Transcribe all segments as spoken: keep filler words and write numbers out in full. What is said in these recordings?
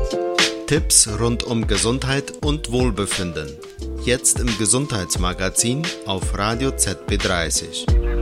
Tipps rund um Gesundheit und Wohlbefinden. Jetzt im Gesundheitsmagazin auf Radio Z B dreißig.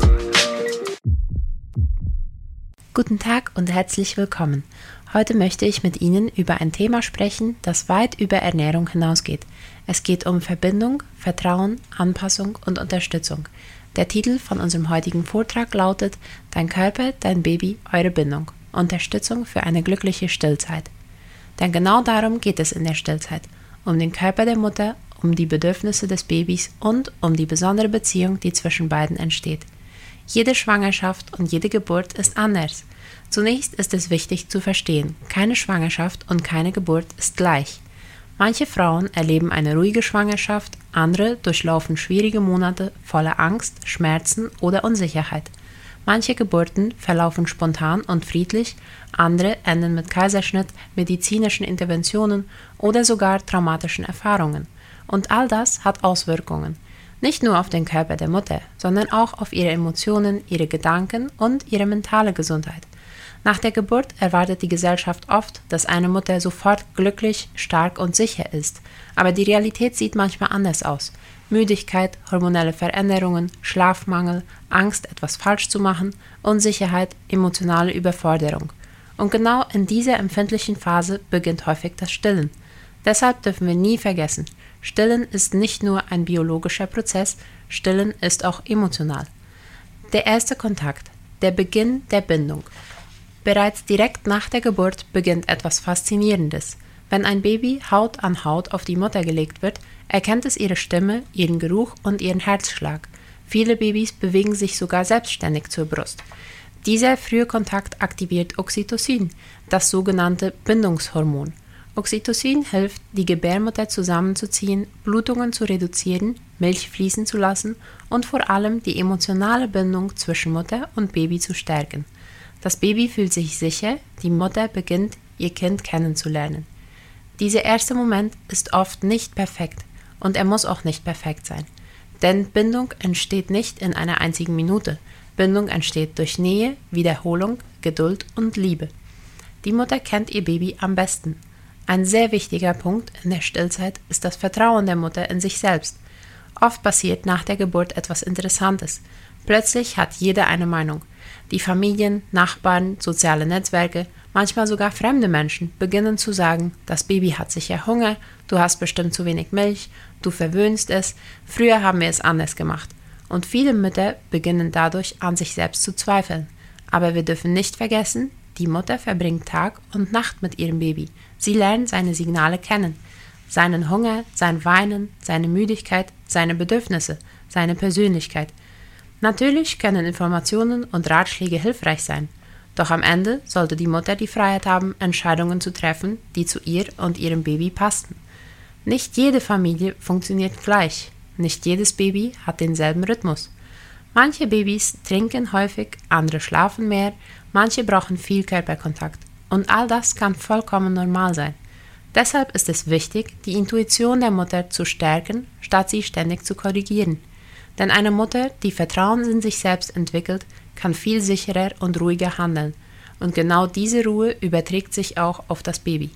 Guten Tag und herzlich willkommen. Heute möchte ich mit Ihnen über ein Thema sprechen, das weit über Ernährung hinausgeht. Es geht um Verbindung, Vertrauen, Anpassung und Unterstützung. Der Titel von unserem heutigen Vortrag lautet Dein Körper, dein Baby, eure Bindung. Unterstützung für eine glückliche Stillzeit. Denn genau darum geht es in der Stillzeit. Um den Körper der Mutter, um die Bedürfnisse des Babys und um die besondere Beziehung, die zwischen beiden entsteht. Jede Schwangerschaft und jede Geburt ist anders. Zunächst ist es wichtig zu verstehen, keine Schwangerschaft und keine Geburt ist gleich. Manche Frauen erleben eine ruhige Schwangerschaft, andere durchlaufen schwierige Monate voller Angst, Schmerzen oder Unsicherheit. Manche Geburten verlaufen spontan und friedlich, andere enden mit Kaiserschnitt, medizinischen Interventionen oder sogar traumatischen Erfahrungen. Und all das hat Auswirkungen. Nicht nur auf den Körper der Mutter, sondern auch auf ihre Emotionen, ihre Gedanken und ihre mentale Gesundheit. Nach der Geburt erwartet die Gesellschaft oft, dass eine Mutter sofort glücklich, stark und sicher ist. Aber die Realität sieht manchmal anders aus. Müdigkeit, hormonelle Veränderungen, Schlafmangel, Angst, etwas falsch zu machen, Unsicherheit, emotionale Überforderung. Und genau in dieser empfindlichen Phase beginnt häufig das Stillen. Deshalb dürfen wir nie vergessen, Stillen ist nicht nur ein biologischer Prozess, Stillen ist auch emotional. Der erste Kontakt, der Beginn der Bindung. Bereits direkt nach der Geburt beginnt etwas Faszinierendes. Wenn ein Baby Haut an Haut auf die Mutter gelegt wird, erkennt es ihre Stimme, ihren Geruch und ihren Herzschlag. Viele Babys bewegen sich sogar selbstständig zur Brust. Dieser frühe Kontakt aktiviert Oxytocin, das sogenannte Bindungshormon. Oxytocin hilft, die Gebärmutter zusammenzuziehen, Blutungen zu reduzieren, Milch fließen zu lassen und vor allem die emotionale Bindung zwischen Mutter und Baby zu stärken. Das Baby fühlt sich sicher, die Mutter beginnt, ihr Kind kennenzulernen. Dieser erste Moment ist oft nicht perfekt und er muss auch nicht perfekt sein. Denn Bindung entsteht nicht in einer einzigen Minute. Bindung entsteht durch Nähe, Wiederholung, Geduld und Liebe. Die Mutter kennt ihr Baby am besten. Ein sehr wichtiger Punkt in der Stillzeit ist das Vertrauen der Mutter in sich selbst. Oft passiert nach der Geburt etwas Interessantes. Plötzlich hat jeder eine Meinung. Die Familien, Nachbarn, soziale Netzwerke, manchmal sogar fremde Menschen beginnen zu sagen, das Baby hat sicher Hunger, du hast bestimmt zu wenig Milch, du verwöhnst es, früher haben wir es anders gemacht. Und viele Mütter beginnen dadurch an sich selbst zu zweifeln. Aber wir dürfen nicht vergessen, die Mutter verbringt Tag und Nacht mit ihrem Baby. Sie lernt seine Signale kennen. Seinen Hunger, sein Weinen, seine Müdigkeit, seine Bedürfnisse, seine Persönlichkeit. Natürlich können Informationen und Ratschläge hilfreich sein, doch am Ende sollte die Mutter die Freiheit haben, Entscheidungen zu treffen, die zu ihr und ihrem Baby passen. Nicht jede Familie funktioniert gleich, nicht jedes Baby hat denselben Rhythmus. Manche Babys trinken häufig, andere schlafen mehr, manche brauchen viel Körperkontakt und all das kann vollkommen normal sein. Deshalb ist es wichtig, die Intuition der Mutter zu stärken, statt sie ständig zu korrigieren. Denn eine Mutter, die Vertrauen in sich selbst entwickelt, kann viel sicherer und ruhiger handeln. Und genau diese Ruhe überträgt sich auch auf das Baby.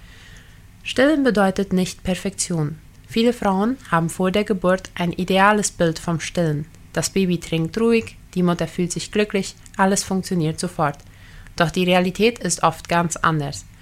Stillen bedeutet nicht Perfektion. Viele Frauen haben vor der Geburt ein ideales Bild vom Stillen. Das Baby trinkt ruhig, die Mutter fühlt sich glücklich, alles funktioniert sofort. Doch die Realität ist oft ganz anders.